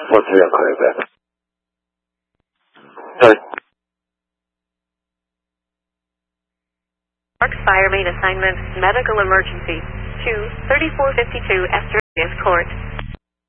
1-3, I'll call you back. Sorry. Parks Fire Main Assignment, Medical Emergency, 2-3452 Esterias Court.